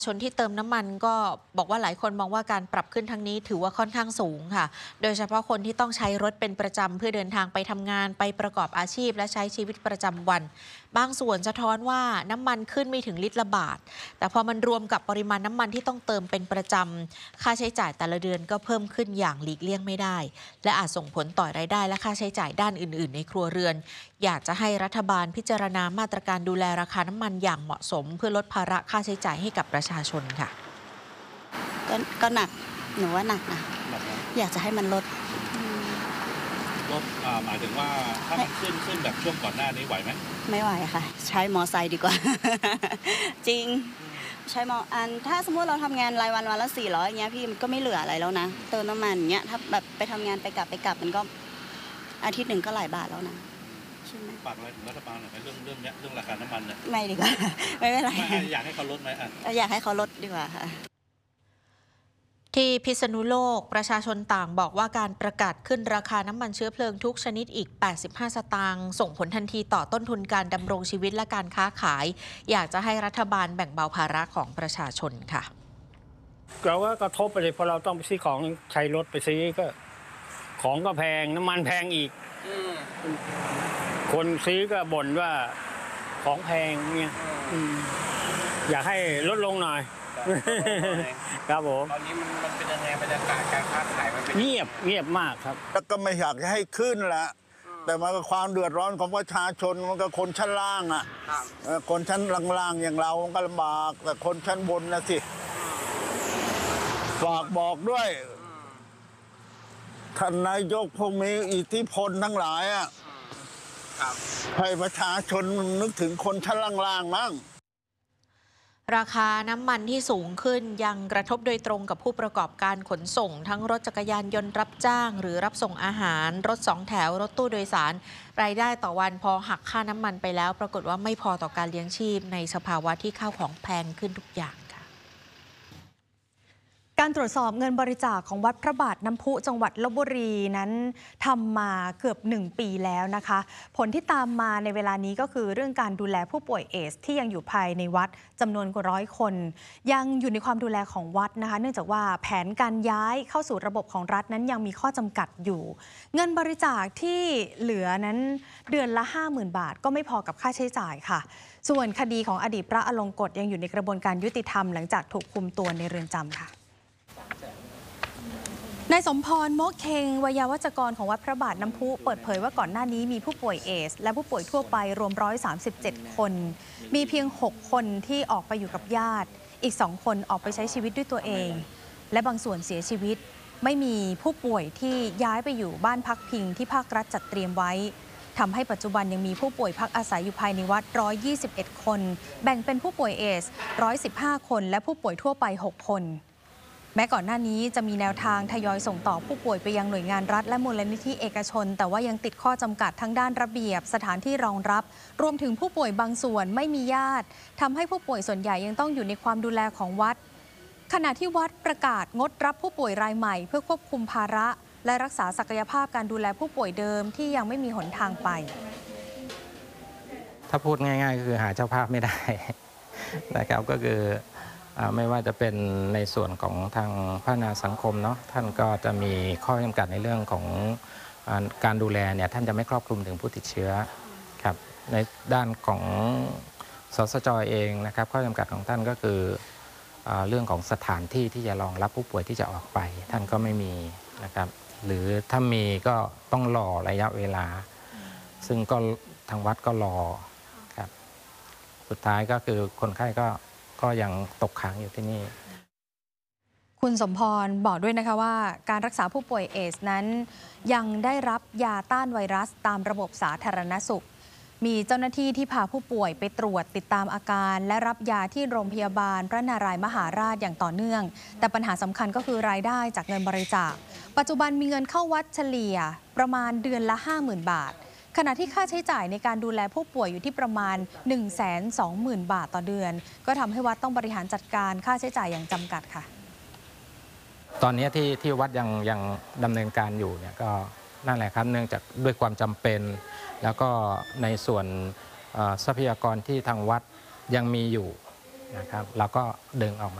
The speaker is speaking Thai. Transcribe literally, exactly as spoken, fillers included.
ชนที่เติมน้ำมันก็บอกว่าหลายคนมองว่าการปรับขึ้นทั้งนี้ถือว่าค่อนข้างสูงค่ะโดยเฉพาะคนที่ต้องใช้รถเป็นประจำเพื่อเดินทางไปทำงานไปประกอบอาชีพและใช้ชีวิตประจำวันบางส่วนสะท้อนว่าน้ำมันขึ้นไม่ถึงลิตรละบาทแต่พอมันรวมกับปริมาณน้ำมันที่ต้องเติมเป็นประจำค่าใช้จ่ายแต่ละเดือนก็เพิ่มขึ้นอย่างหลีกเลี่ยงไม่ได้และอาจส่งผลต่อรายได้และค่าใช้จ่ายด้านอื่นๆในครัวเรือนอยากจะให้รัฐบาลพิจารณามาตรการดูแลราคาน้ำมันอย่างเหมาะสมเพื่อลดภาระค่าใช้จ่ายให้กับประชาชนค่ะก็ก็หนักหนูว่าหนักนะอยากจะให้มันลดลดหมายถึงว่าถ้ามันขึ้นขึ้นแบบช่วงก่อนหน้านี้ไหวไหมไม่ไหวค่ะใช้มอไซค์ดีกว่า จริงใช้มออันถ้าสมมติเราทำงานรายวันวันละสี่ร้อยอย่างเงี้ยพี่มันก็ไม่เหลืออะไรแล้วนะเติมน้ำมันอย่างเงี้ยถ้าแบบไปทำงานไปกลับไปกลับมันก็อาทิตย์หนึ่งก็หลายบาทแล้วนะใช่ไหมฝากอะไรถึงรัฐบาลหน่อยไหมเรื่องเรื่องเนี้ยเรื่องราคาน้ำมันเนี่ยไม่ดีกว่าไม่เป็นไรอยากให้เขาลดไหมอ่ะอยากให้เขาลดดีกว่าค่ะที่พิษณุโลกประชาชนต่างบอกว่าการประกาศขึ้นราคาน้ำมันเชื้อเพลิงทุกชนิดอีกแปดสิบห้าสตางค์ส่งผลทันทีต่อต้นทุนการดำรงชีวิตและการค้าขายอยากจะให้รัฐบาลแบ่งเบาภาระของประชาชนค่ะเราก็กระทบไปเลยเพราะเราต้องไปซื้อของใช้รถไปซื้อก็ของก็แพงน้ำมันแพงอีกคนซื้อก็บ่นว่าของแพงเนี่ยอยากให้ลดลงหน่อยครับผมตอนนี้มันมันเป็นยังไงบรรยากาศการค้าขายมันเป็นเงียบเงียบมากครับแล้วก็ไม่อยากให้ขึ้นแหละแต่มันก็ความเดือดร้อนของประชาชนมันก็คนชั้นล่างอ่ะคนชั้นล่างๆอย่างเราก็ลำบากแต่คนชั้นบนนะสิฝากบอกด้วยท่านนายกพวกมีอิทธิพลทั้งหลายอ่ะให้ประชาชนนึกถึงคนชั้นล่างๆมั้งราคาน้ำมันที่สูงขึ้นยังกระทบโดยตรงกับผู้ประกอบการขนส่งทั้งรถจักรยานยนต์รับจ้างหรือรับส่งอาหารรถสองแถวรถตู้โดยสารรายได้ต่อวันพอหักค่าน้ำมันไปแล้วปรากฏว่าไม่พอต่อการเลี้ยงชีพในสภาวะที่ข้าวของแพงขึ้นทุกอย่างการตรวจสอบเงินบริจาคของวัดพระบาทน้ำพุจังหวัดลพบุรีนั้นทำมาเกือบหนึ่งปีแล้วนะคะผลที่ตามมาในเวลานี้ก็คือเรื่องการดูแลผู้ป่วยเอดส์ที่ยังอยู่ภายในวัดจำนวนกว่าร้อยคนยังอยู่ในความดูแลของวัดนะคะเนื่องจากว่าแผนการย้ายเข้าสู่ระบบของรัฐนั้นยังมีข้อจำกัดอยู่เงินบริจาคที่เหลือนั้นเดือนละ ห้าหมื่น บาทก็ไม่พอกับค่าใช้จ่ายค่ะส่วนคดีของอดีตพระอลงกฎยังอยู่ในกระบวนการยุติธรรมหลังจากถูกคุมตัวในเรือนจำค่ะนายสมพร โมกเคงวัยวัจกรของวัดพระบาทน้ำพุเปิดเผยว่าก่อนหน้านี้มีผู้ป่วยเอดส์และผู้ป่วยทั่วไปรวมหนึ่งร้อยสามสิบเจ็ดคนมีเพียงหกคนที่ออกไปอยู่กับญาติอีกสองคนออกไปใช้ชีวิตด้วยตัวเองและบางส่วนเสียชีวิตไม่มีผู้ป่วยที่ย้ายไปอยู่บ้านพักพิงที่ภาครัฐจัดเตรียมไว้ทำให้ปัจจุบันยังมีผู้ป่วยพักอาศัยอยู่ภายในวัดหนึ่งร้อยยี่สิบเอ็ดคนแบ่งเป็นผู้ป่วยเอดส์หนึ่งร้อยสิบห้าคนและผู้ป่วยทั่วไปหกคนแม้ก่อนหน้านี้จะมีแนวทางทยอยส่งต่อผู้ป่วยไปยังหน่วยงานรัฐและมูลนิธิเอกชนแต่ว่ายังติดข้อจำกัดทั้งด้านระเบียบสถานที่รองรับรวมถึงผู้ป่วยบางส่วนไม่มีญาติทำให้ผู้ป่วยส่วนใหญ่ยังต้องอยู่ในความดูแลของวัดขณะที่วัดประกาศงดรับผู้ป่วยรายใหม่เพื่อควบคุมภาระและรักษาศักยภาพการดูแลผู้ป่วยเดิมที่ยังไม่มีหนทางไปถ้าพูดง่ายๆก็คือหาเจ้าภาพไม่ได้นะครับก็คือไม่ว่าจะเป็นในส่วนของทางพัฒนาสังคมเนาะท่านก็จะมีข้อจำกัดในเรื่องของการดูแลเนี่ยท่านจะไม่ครอบคลุมถึงผู้ติดเชื้อครับในด้านของสสจ.เองนะครับข้อจำกัดของท่านก็คือเรื่องของสถานที่ที่จะรองรับผู้ป่วยที่จะออกไปท่านก็ไม่มีนะครับหรือถ้ามีก็ต้องรอระยะเวลาซึ่งก็ทางวัดก็รอครับสุดท้ายก็คือคนไข้ก็ก็ยังตกค้างอยู่ที่นี่คุณสมพรบอกด้วยนะคะว่าการรักษาผู้ป่วยเอดส์นั้นยังได้รับยาต้านไวรัสตามระบบสาธารณสุขมีเจ้าหน้าที่ที่พาผู้ป่วยไปตรวจติดตามอาการและรับยาที่โรงพยาบาลพระนารายมหาราชอย่างต่อเนื่องแต่ปัญหาสำคัญก็คือรายได้จากเงินบริจาคปัจจุบันมีเงินเข้าวัดเฉลี่ยประมาณเดือนละ ห้าหมื่น บาทขณะที่ค่าใช้จ่ายในการดูแลผู้ป่วยอยู่ที่ประมาณ หนึ่งแสนสองหมื่น บาทต่อเดือนก็ทำให้วัดต้องบริหารจัดการค่าใช้จ่ายอย่างจำกัดค่ะตอนนี้ที่ที่วัดยังยังดำเนินการอยู่เนี่ยก็นั่นแหละครับเนื่องจากด้วยความจำเป็นแล้วก็ในส่วนทรัพยากรที่ทางวัดยังมีอยู่นะครับเราก็ดึงออกมา